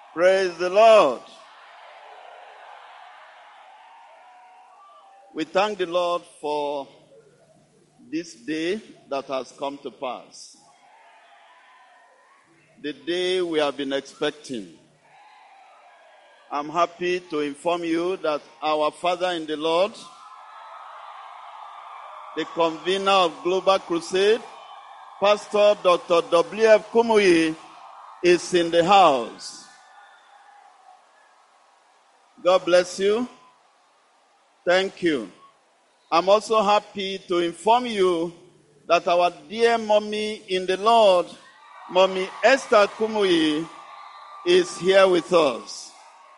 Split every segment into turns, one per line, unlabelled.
Praise the Lord. We thank the Lord for this day that has come to pass. The day we have been expecting. I'm happy to inform you that our Father in the Lord, the convener of Global Crusade, Pastor Dr. W.F. Kumuyi, is in the house. God bless you. Thank you. I'm also happy to inform you that our dear mommy in the Lord, Mommy Esther Kumuyi, is here with us.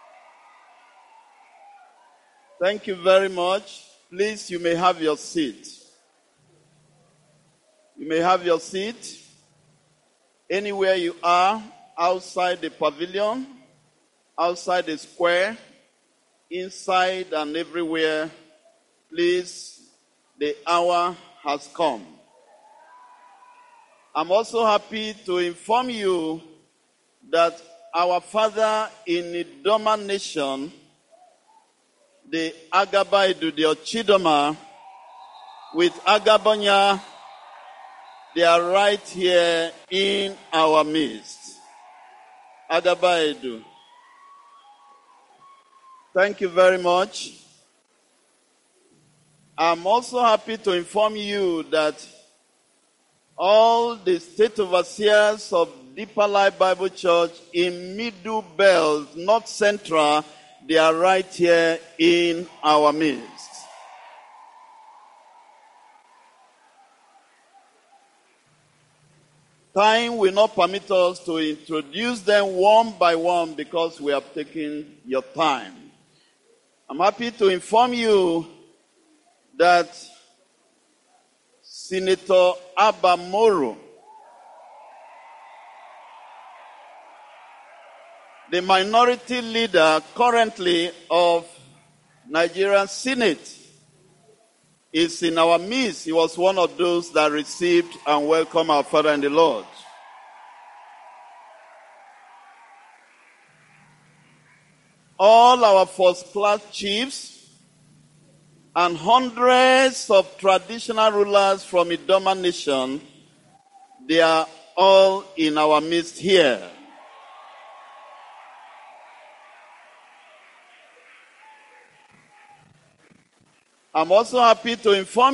Thank you very much. Please, you may have your seat. You may have your seat anywhere you are, outside the pavilion, outside the square, inside and everywhere. Please, the hour has come. I'm also happy to inform you that our father in Idoma Nation, the Agaba Edu, the Ochidoma, with Agabonya, they are right here in our midst. Agaba Edu. Thank you very much. I'm also happy to inform you that all the state overseers of Deeper Life Bible Church in Middle Belt, North Central, they are right here in our midst. Time will not permit us to introduce them one by one because we have taken your time. I'm happy to inform you that Senator Abba Moro, the minority leader currently of Nigerian Senate, is in our midst. He was one of those that received and welcomed our Father in the Lord. All our first-class chiefs and hundreds of traditional rulers from Idoma Nation, they are all in our midst here. I'm also happy to inform